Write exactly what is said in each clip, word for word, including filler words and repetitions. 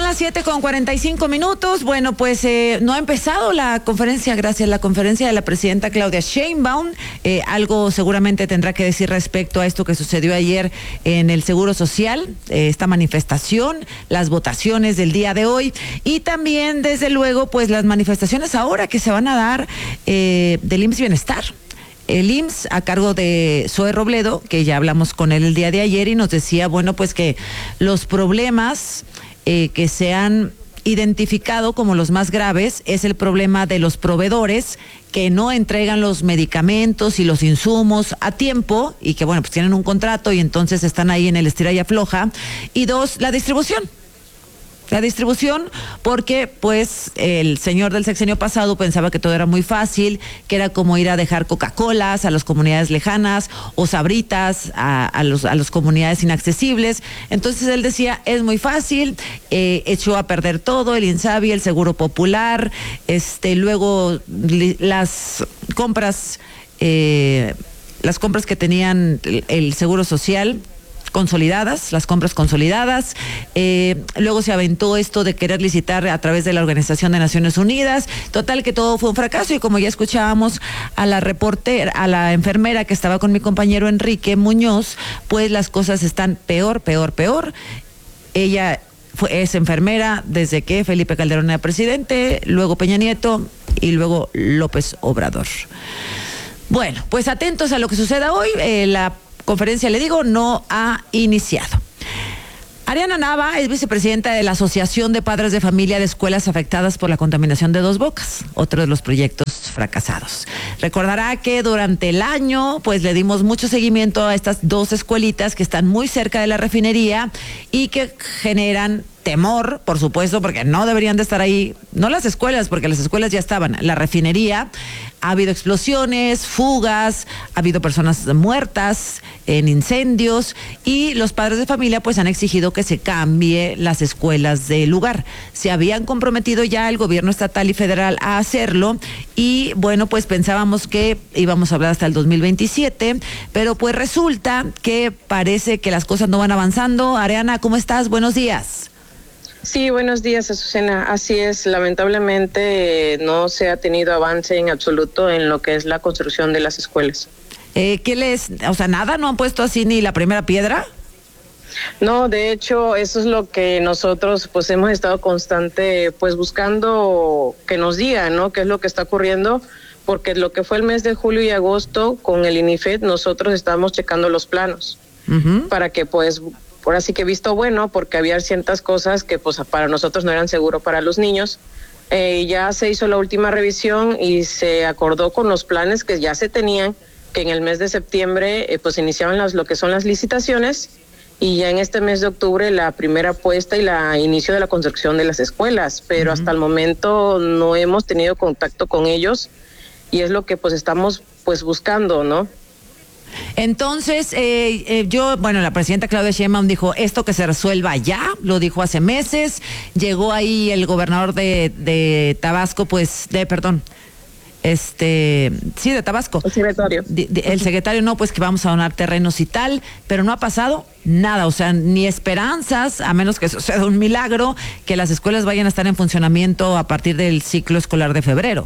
las siete con cuarenta y cinco minutos. Bueno, pues eh, no ha empezado la conferencia, gracias a la conferencia de la presidenta Claudia Sheinbaum. Eh, algo seguramente tendrá que decir respecto a esto que sucedió ayer en el Seguro Social, eh, esta manifestación, las votaciones del día de hoy y también, desde luego, pues las manifestaciones ahora que se van a dar eh, del I M S S Bienestar. El I M S S a cargo de Zoe Robledo, que ya hablamos con él el día de ayer y nos decía, bueno, pues que los problemas eh, que se han identificado como los más graves es el problema de los proveedores que no entregan los medicamentos y los insumos a tiempo y que, bueno, pues tienen un contrato y entonces están ahí en el estira y afloja. Y dos, la distribución. La distribución, porque pues el señor del sexenio pasado pensaba que todo era muy fácil, que era como ir a dejar Coca-Colas a las comunidades lejanas o Sabritas a, a los a las comunidades inaccesibles. Entonces él decía, es muy fácil, eh, echó a perder todo, el INSABI, el Seguro Popular, este luego li, las compras, eh, las compras que tenían el, el Seguro Social, consolidadas, las compras consolidadas, eh, luego se aventó esto de querer licitar a través de la Organización de Naciones Unidas, total que todo fue un fracaso y como ya escuchábamos a la reportera, a la enfermera que estaba con mi compañero Enrique Muñoz, pues las cosas están peor, peor, peor. Ella fue, es enfermera desde que Felipe Calderón era presidente, luego Peña Nieto y luego López Obrador. Bueno, pues atentos a lo que suceda hoy, eh, la conferencia, le digo, no ha iniciado. Ariana Nava es vicepresidenta de la Asociación de Padres de Familia de Escuelas Afectadas por la Contaminación de Dos Bocas, otro de los proyectos fracasados. Recordará que durante el año, pues le dimos mucho seguimiento a estas dos escuelitas que están muy cerca de la refinería y que generan temor, por supuesto, porque no deberían de estar ahí, no las escuelas, porque las escuelas ya estaban, la refinería. Ha habido explosiones, fugas, ha habido personas muertas en incendios y los padres de familia pues han exigido que se cambie las escuelas de lugar. Se habían comprometido ya el gobierno estatal y federal a hacerlo y bueno, pues pensábamos que íbamos a hablar hasta el dos mil veintisiete, pero pues resulta que parece que las cosas no van avanzando. Ariana, ¿cómo estás? Buenos días. Sí, buenos días, Azucena. Así es, lamentablemente eh, no se ha tenido avance en absoluto en lo que es la construcción de las escuelas. Eh, ¿Qué les, o sea, nada, no han puesto así ni la primera piedra? No, de hecho, eso es lo que nosotros pues hemos estado constante pues buscando que nos digan, ¿no? ¿Qué es lo que está ocurriendo? Porque lo que fue el mes de julio y agosto con el INIFED nosotros estábamos checando los planos uh-huh. para que pues por así que visto bueno, porque había ciertas cosas que pues para nosotros no eran seguros para los niños. Eh, ya se hizo la última revisión y se acordó con los planes que ya se tenían, que en el mes de septiembre eh, pues iniciaban las, lo que son las licitaciones y ya en este mes de octubre la primera puesta y la inicio de la construcción de las escuelas, pero uh-huh. hasta el momento no hemos tenido contacto con ellos y es lo que pues estamos pues buscando, ¿no? Entonces, eh, eh, yo, bueno, la presidenta Claudia Sheinbaum dijo esto que se resuelva ya, lo dijo hace meses, llegó ahí el gobernador de, de Tabasco, pues, de, perdón, este, sí, de Tabasco. El secretario. De, de, el secretario, no, pues que vamos a donar terrenos y tal, pero no ha pasado nada, o sea, ni esperanzas, a menos que suceda un milagro, que las escuelas vayan a estar en funcionamiento a partir del ciclo escolar de febrero.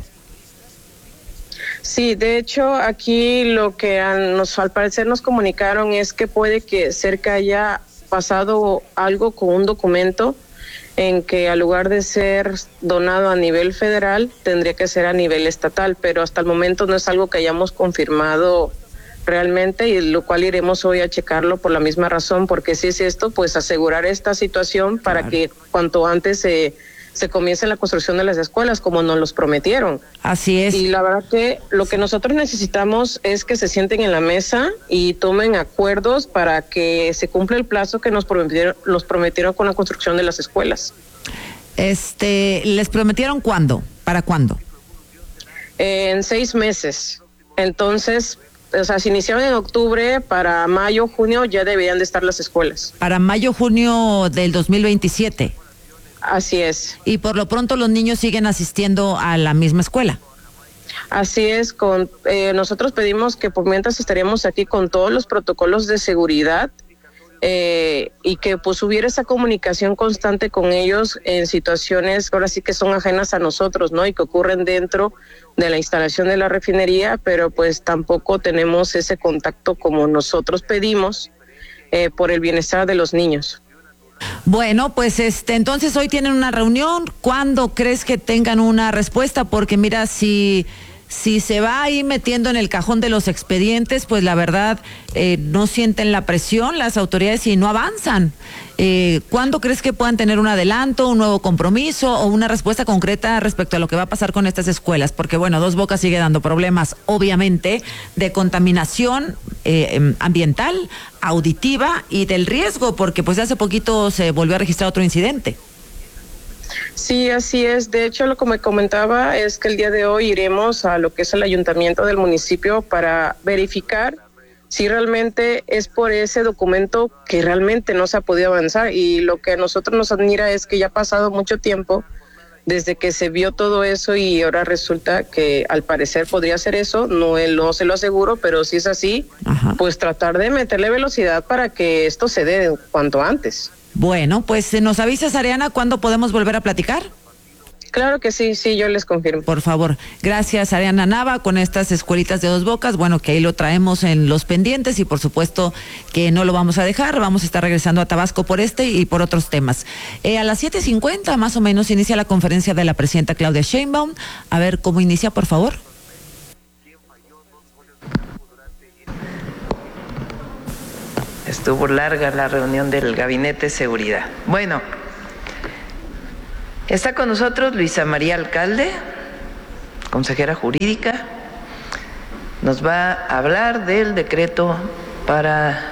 Sí, de hecho, aquí lo que a nos, al parecer nos comunicaron es que puede que cerca haya pasado algo con un documento en que al lugar de ser donado a nivel federal, tendría que ser a nivel estatal, pero hasta el momento no es algo que hayamos confirmado realmente y lo cual iremos hoy a checarlo por la misma razón, porque si es esto, pues asegurar esta situación para claro. que cuanto antes se... se comience la construcción de las escuelas como nos los prometieron. Así es. Y la verdad que lo que nosotros necesitamos es que se sienten en la mesa y tomen acuerdos para que se cumpla el plazo que nos prometieron, los prometieron con la construcción de las escuelas. Este, ¿les prometieron cuándo? ¿Para cuándo? Eh, en seis meses. Entonces, o sea, se iniciaron en octubre, para mayo, junio ya deberían de estar las escuelas. Para mayo, junio del dos mil veintisiete. Así es. Y por lo pronto los niños siguen asistiendo a la misma escuela. Así es, con eh, nosotros pedimos que por mientras estaríamos aquí con todos los protocolos de seguridad eh, y que pues hubiera esa comunicación constante con ellos en situaciones ahora sí que son ajenas a nosotros, ¿no? Y que ocurren dentro de la instalación de la refinería, pero pues tampoco tenemos ese contacto como nosotros pedimos eh, por el bienestar de los niños. Bueno, pues este, entonces hoy tienen una reunión. ¿Cuándo crees que tengan una respuesta? Porque mira, si si se va ahí metiendo en el cajón de los expedientes, pues la verdad eh, no sienten la presión las autoridades y no avanzan. Eh, ¿Cuándo crees que puedan tener un adelanto, un nuevo compromiso o una respuesta concreta respecto a lo que va a pasar con estas escuelas? Porque bueno, Dos Bocas sigue dando problemas, obviamente, de contaminación eh, ambiental, auditiva y del riesgo, porque pues hace poquito se volvió a registrar otro incidente. Sí, así es. De hecho, lo que me comentaba es que el día de hoy iremos a lo que es el ayuntamiento del municipio para verificar si realmente es por ese documento que realmente no se ha podido avanzar. Y lo que a nosotros nos admira es que ya ha pasado mucho tiempo desde que se vio todo eso y ahora resulta que al parecer podría ser eso. No, no se lo aseguro, pero si es así, Ajá. pues tratar de meterle velocidad para que esto se dé cuanto antes. Bueno, pues nos avisas, Ariana, ¿cuándo podemos volver a platicar? Claro que sí, sí, yo les confirmo. Por favor. Gracias, Ariana Nava, con estas escuelitas de Dos Bocas. Bueno, que ahí lo traemos en los pendientes y por supuesto que no lo vamos a dejar. Vamos a estar regresando a Tabasco por este y por otros temas. Eh, a las siete cincuenta más o menos inicia la conferencia de la presidenta Claudia Sheinbaum. A ver cómo inicia, por favor. Estuvo larga la reunión del Gabinete de Seguridad. Bueno, está con nosotros Luisa María Alcalde, consejera jurídica. Nos va a hablar del decreto para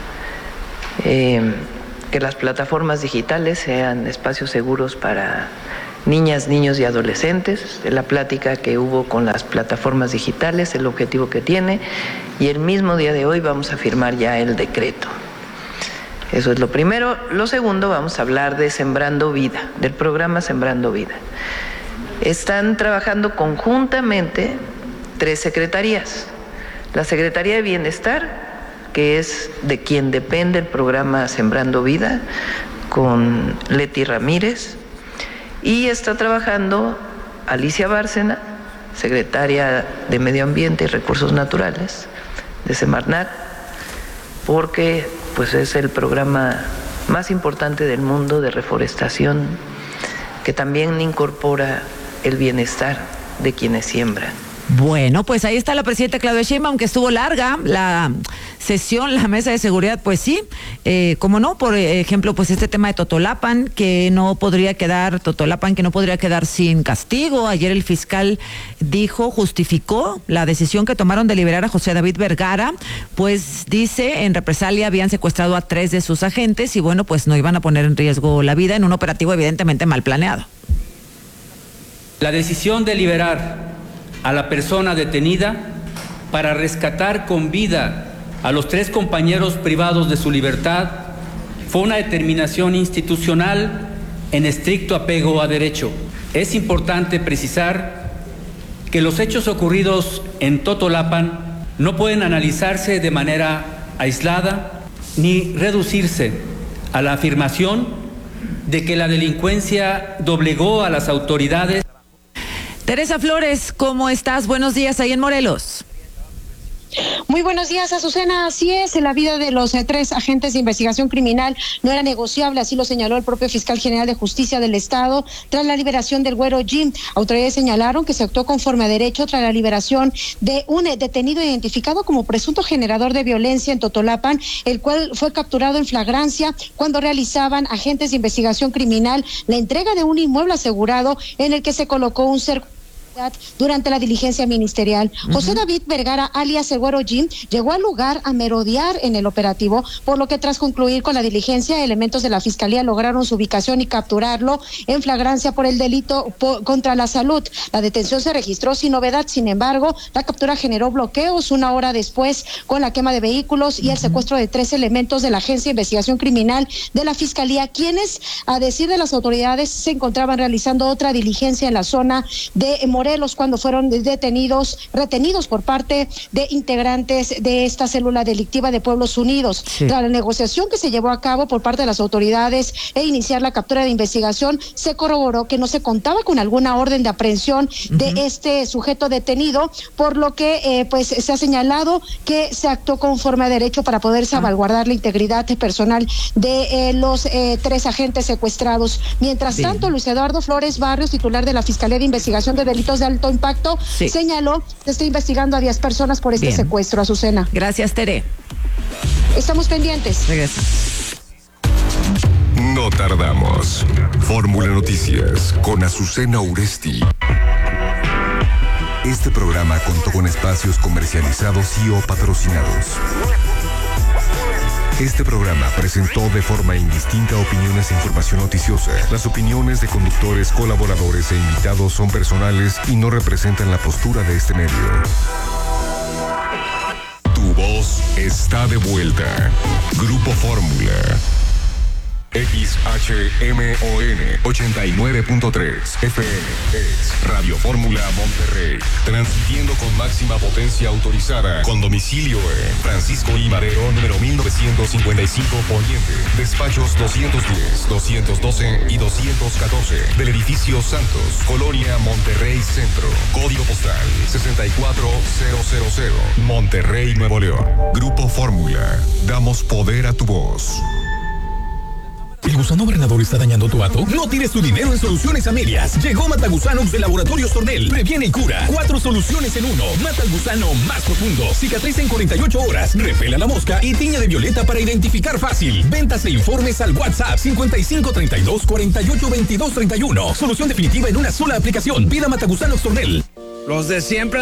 eh, que las plataformas digitales sean espacios seguros para niñas, niños y adolescentes, de la plática que hubo con las plataformas digitales, el objetivo que tiene, y el mismo día de hoy vamos a firmar ya el decreto. Eso es lo primero. Lo segundo, vamos a hablar de Sembrando Vida, del programa Sembrando Vida. Están trabajando conjuntamente tres secretarías. La Secretaría de Bienestar, que es de quien depende el programa Sembrando Vida, con Leti Ramírez, y está trabajando Alicia Bárcena, secretaria de Medio Ambiente y Recursos Naturales de Semarnat, porque pues es el programa más importante del mundo de reforestación, que también incorpora el bienestar de quienes siembran. Bueno, pues ahí está la presidenta Claudia Sheinbaum, que estuvo larga la sesión, la mesa de seguridad, pues sí, eh, como no, por ejemplo, pues este tema de Totolapan, que no podría quedar, Totolapan que no podría quedar sin castigo. Ayer el fiscal dijo, justificó la decisión que tomaron de liberar a José David Vergara, pues dice, en represalia habían secuestrado a tres de sus agentes y bueno, pues no iban a poner en riesgo la vida en un operativo evidentemente mal planeado. La decisión de liberar a la persona detenida para rescatar con vida a los tres compañeros privados de su libertad fue una determinación institucional en estricto apego a derecho. Es importante precisar que los hechos ocurridos en Totolapan no pueden analizarse de manera aislada ni reducirse a la afirmación de que la delincuencia doblegó a las autoridades. Teresa Flores, ¿cómo estás? Buenos días ahí en Morelos. Muy buenos días, Azucena. Así es, la vida de los eh, tres agentes de investigación criminal no era negociable, así lo señaló el propio fiscal general de justicia del estado tras la liberación del güero Jim. Autoridades señalaron que se actuó conforme a derecho tras la liberación de un eh, detenido identificado como presunto generador de violencia en Totolapan, el cual fue capturado en flagrancia cuando realizaban agentes de investigación criminal la entrega de un inmueble asegurado en el que se colocó un cerco durante la diligencia ministerial. Uh-huh. José David Vergara, alias el güero Jim, llegó al lugar a merodear en el operativo, por lo que tras concluir con la diligencia, elementos de la fiscalía lograron su ubicación y capturarlo en flagrancia por el delito por, contra la salud. La detención se registró sin novedad, sin embargo, la captura generó bloqueos una hora después con la quema de vehículos y el secuestro de tres elementos de la Agencia de Investigación Criminal de la Fiscalía, quienes, a decir de las autoridades, se encontraban realizando otra diligencia en la zona de Morelos, Morelos, cuando fueron detenidos, retenidos por parte de integrantes de esta célula delictiva de Pueblos Unidos. Sí. Tras la negociación que se llevó a cabo por parte de las autoridades e iniciar la captura de investigación, se corroboró que no se contaba con alguna orden de aprehensión uh-huh. de este sujeto detenido, por lo que eh, pues se ha señalado que se actuó conforme a derecho para poder salvaguardar uh-huh. la integridad personal de eh, los eh, tres agentes secuestrados. Mientras Bien. tanto, Luis Eduardo Flores Barrios, titular de la Fiscalía de Investigación de Delitos de Alto Impacto, sí. señaló que está investigando a diez personas por este Bien. secuestro. Azucena. Gracias, Tere. Estamos pendientes. Regresa. No tardamos. Fórmula Noticias con Azucena Uresti. Este programa contó con espacios comercializados y o patrocinados. Este programa presentó de forma indistinta opiniones e información noticiosa. Las opiniones de conductores, colaboradores e invitados son personales y no representan la postura de este medio. Tu voz está de vuelta. Grupo Fórmula. X H M O N ochenta y nueve punto tres F M es Radio Fórmula Monterrey, transmitiendo con máxima potencia autorizada, con domicilio en Francisco I. Madero, número mil novecientos cincuenta y cinco Poniente, despachos doscientos diez, doscientos doce y doscientos catorce, del edificio Santos, Colonia Monterrey Centro, código postal sesenta y cuatro mil, Monterrey, Nuevo León. Grupo Fórmula, damos poder a tu voz. ¿El gusano granador está dañando tu hato? No tires tu dinero en Soluciones Amelias. Llegó Matagusanox de Laboratorios Tornel. Previene y cura. Cuatro soluciones en uno. Mata al gusano más profundo. Cicatriza en cuarenta y ocho horas. Repela la mosca y tiñe de violeta para identificar fácil. Ventas e informes al WhatsApp cincuenta y cinco treinta y dos cuarenta y ocho veintidós treinta y uno. Solución definitiva en una sola aplicación. Pida Matagusanox Tornel. Los de siempre.